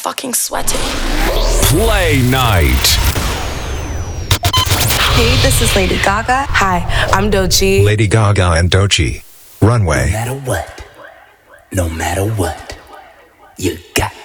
fucking sweating. Play night. Hey, this is Lady Gaga. Hi, I'm Doechii. Lady Gaga and Doechii. Runway. No matter what, you got